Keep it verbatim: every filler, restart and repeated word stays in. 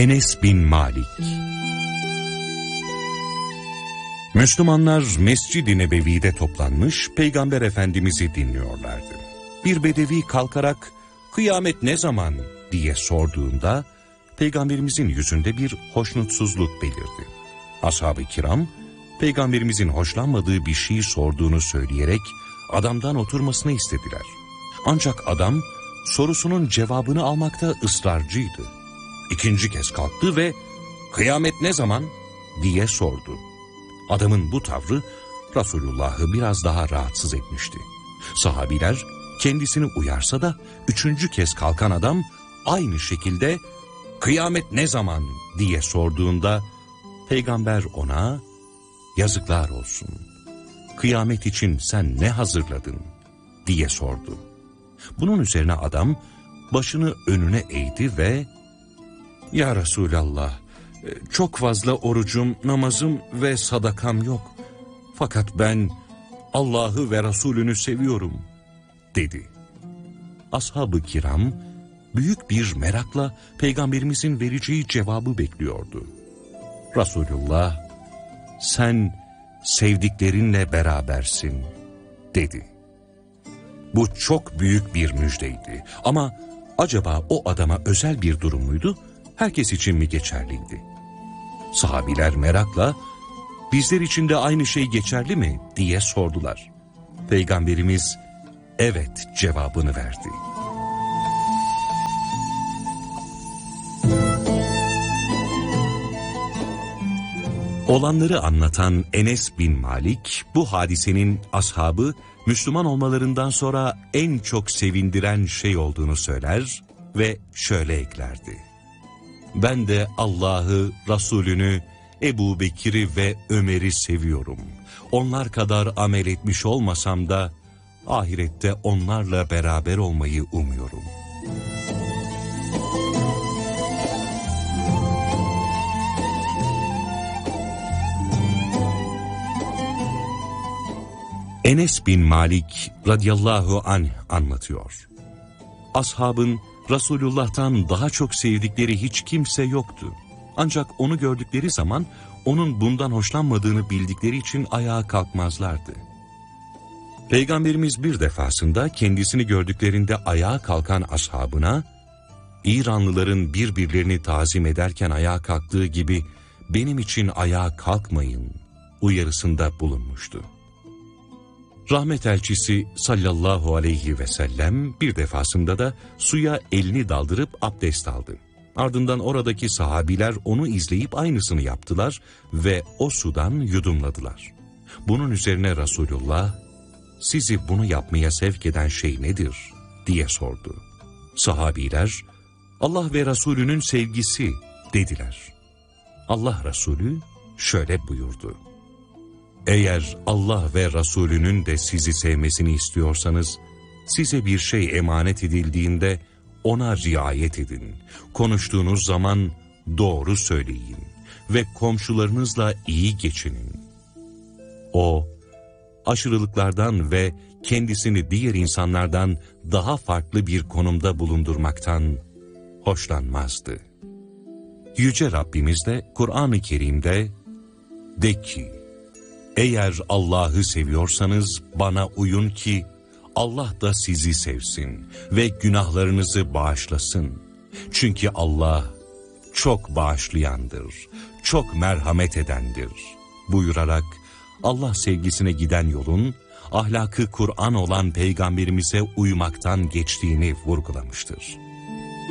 Enes bin Malik. Müslümanlar Mescid-i Nebevi'de toplanmış Peygamber Efendimiz'i dinliyorlardı. Bir bedevi kalkarak "Kıyamet ne zaman?" diye sorduğunda Peygamberimizin yüzünde bir hoşnutsuzluk belirdi. Ashab-ı kiram Peygamberimizin hoşlanmadığı bir şey sorduğunu söyleyerek adamdan oturmasını istediler. Ancak adam sorusunun cevabını almakta ısrarcıydı. İkinci kez kalktı ve "Kıyamet ne zaman?" diye sordu. Adamın bu tavrı Resulullah'ı biraz daha rahatsız etmişti. Sahabiler kendisini uyarsa da üçüncü kez kalkan adam aynı şekilde "Kıyamet ne zaman?" diye sorduğunda Peygamber ona "Yazıklar olsun, kıyamet için sen ne hazırladın?" diye sordu. Bunun üzerine adam başını önüne eğdi ve "Ya Resulallah, çok fazla orucum, namazım ve sadakam yok. Fakat ben Allah'ı ve Resulünü seviyorum," dedi. Ashab-ı kiram büyük bir merakla Peygamberimizin vereceği cevabı bekliyordu. Resulullah, "Sen sevdiklerinle berabersin," dedi. Bu çok büyük bir müjdeydi ama acaba o adama özel bir durum muydu, herkes için mi geçerliydi? Sahabiler merakla "Bizler için de aynı şey geçerli mi?" diye sordular. Peygamberimiz "Evet" cevabını verdi. Olanları anlatan Enes bin Malik, bu hadisenin ashabı Müslüman olmalarından sonra en çok sevindiren şey olduğunu söyler ve şöyle eklerdi: "Ben de Allah'ı, Resulünü, Ebu Bekir'i ve Ömer'i seviyorum. Onlar kadar amel etmiş olmasam da ahirette onlarla beraber olmayı umuyorum." Enes bin Malik radıyallahu anh anlatıyor. Ashabın Resulullah'tan daha çok sevdikleri hiç kimse yoktu. Ancak onu gördükleri zaman onun bundan hoşlanmadığını bildikleri için ayağa kalkmazlardı. Peygamberimiz bir defasında kendisini gördüklerinde ayağa kalkan ashabına, "İranlıların birbirlerini tazim ederken ayağa kalktığı gibi benim için ayağa kalkmayın," uyarısında bulunmuştu. Rahmet elçisi sallallahu aleyhi ve sellem bir defasında da suya elini daldırıp abdest aldı. Ardından oradaki sahabiler onu izleyip aynısını yaptılar ve o sudan yudumladılar. Bunun üzerine Resulullah, "Sizi bunu yapmaya sevk eden şey nedir?" diye sordu. Sahabiler, "Allah ve Resulünün sevgisi," dediler. Allah Resulü şöyle buyurdu: "Eğer Allah ve Resulünün de sizi sevmesini istiyorsanız, size bir şey emanet edildiğinde ona riayet edin. Konuştuğunuz zaman doğru söyleyin ve komşularınızla iyi geçinin." O, aşırılıklardan ve kendisini diğer insanlardan daha farklı bir konumda bulundurmaktan hoşlanmazdı. Yüce Rabbimiz de Kur'an-ı Kerim'de "De ki, eğer Allah'ı seviyorsanız bana uyun ki Allah da sizi sevsin ve günahlarınızı bağışlasın. Çünkü Allah çok bağışlayandır, çok merhamet edendir," buyurarak Allah sevgisine giden yolun ahlakı Kur'an olan Peygamberimize uymaktan geçtiğini vurgulamıştır.